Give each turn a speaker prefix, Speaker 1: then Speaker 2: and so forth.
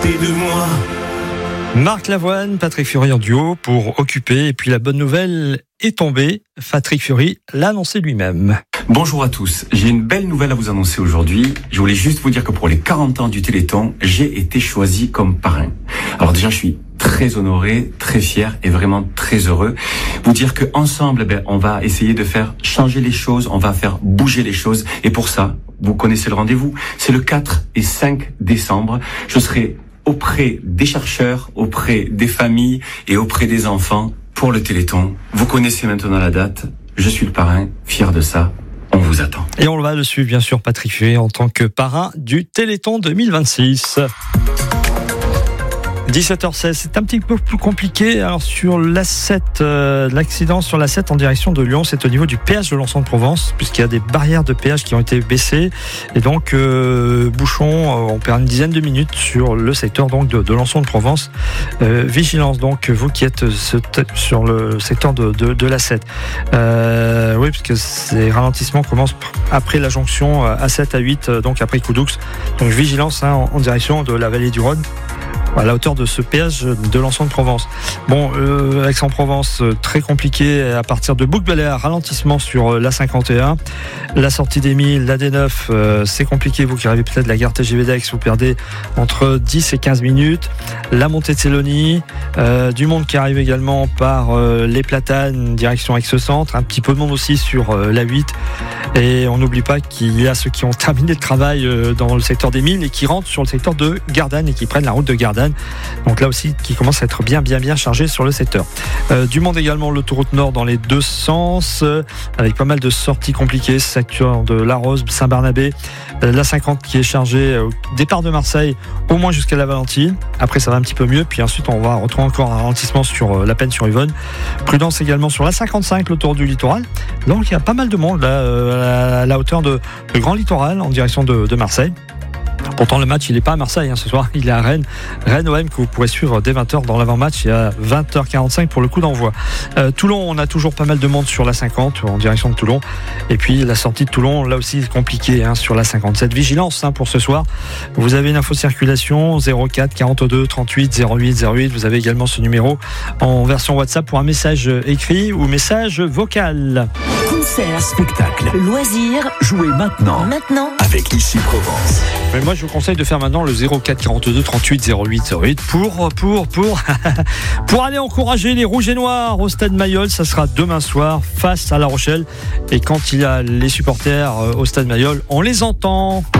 Speaker 1: côté de moi.
Speaker 2: Marc Lavoine, Patrick Fiori en duo pour Occuper. Et puis la bonne nouvelle est tombée. Patrick Fiori l'a annoncé lui-même.
Speaker 3: Bonjour à tous. J'ai une belle nouvelle à vous annoncer aujourd'hui. Je voulais juste vous dire que pour les 40 ans du Téléthon, j'ai été choisi comme parrain. Alors déjà, je suis très honoré, très fier et vraiment très heureux. Vous dire que ensemble, on va essayer de faire changer les choses, on va faire bouger les choses. Et pour ça, vous connaissez le rendez-vous. C'est le 4 et 5 décembre. Je serai auprès des chercheurs, auprès des familles et auprès des enfants pour le Téléthon. Vous connaissez maintenant la date. Je suis le parrain, fier de ça. On vous attend.
Speaker 2: Et on va le suivre, bien sûr, Patrick Fiori, en tant que parrain du Téléthon 2026. 17h16, c'est un petit peu plus compliqué. Alors sur l'A7, l'accident sur l'A7 en direction de Lyon, c'est au niveau du péage de Lançon-de-Provence, puisqu'il y a des barrières de péage qui ont été baissées. Et donc, bouchon, on perd une dizaine de minutes sur le secteur donc, de Lançon-de-Provence. Vigilance, donc, vous qui êtes sur le secteur de l'A7. Oui, puisque ces ralentissements commencent après la jonction A7 à 8, donc après Coudoux. Donc vigilance en direction de la vallée du Rhône, à la hauteur de ce péage de Lançon-de-Provence. Bon, Aix-en-Provence, très compliqué à partir de Bouc-Béliard, ralentissement sur l'A51. La sortie des Milles, la D9, c'est compliqué. Vous qui arrivez peut-être de la gare TGV d'Aix, vous perdez entre 10 et 15 minutes. La montée de Célonie, du monde qui arrive également par les Platanes, direction Aix-Centre. Un petit peu de monde aussi sur la 8. Et on n'oublie pas qu'il y a ceux qui ont terminé le travail dans le secteur des Milles et qui rentrent sur le secteur de Gardanne et qui prennent la route de Gardanne. Donc là aussi, qui commence à être bien chargé sur le secteur. Du monde également, l'autoroute Nord dans les deux sens, avec pas mal de sorties compliquées, secteur de La Rose, Saint-Barnabé, la 50 qui est chargée au départ de Marseille, au moins jusqu'à la Valentine. Après, ça va un petit peu mieux, puis ensuite, on va retrouver encore un ralentissement sur la Peine-sur-Yvonne. Prudence également sur la 55, l'autoroute du littoral. Donc, il y a pas mal de monde là, à la hauteur de Grand Littoral, en direction de Marseille. Pourtant, le match, il n'est pas à Marseille ce soir, il est à Rennes. Rennes-OM que vous pourrez suivre dès 20h dans l'avant-match. Il y a 20h45 pour le coup d'envoi. Toulon, on a toujours pas mal de monde sur la 50 en direction de Toulon. Et puis la sortie de Toulon, là aussi, c'est compliqué sur la 57. Vigilance pour ce soir. Vous avez une info circulation 04 42 38 08 08. Vous avez également ce numéro en version WhatsApp pour un message écrit ou message vocal.
Speaker 4: Concert, spectacle, loisirs.
Speaker 1: Jouez maintenant avec Ici Provence.
Speaker 2: Mais moi, je vous conseille de faire maintenant le 04 42 38 08 08 pour aller encourager les Rouges et Noirs au Stade Mayol. Ça sera demain soir face à La Rochelle. Et quand il y a les supporters au Stade Mayol, on les entend.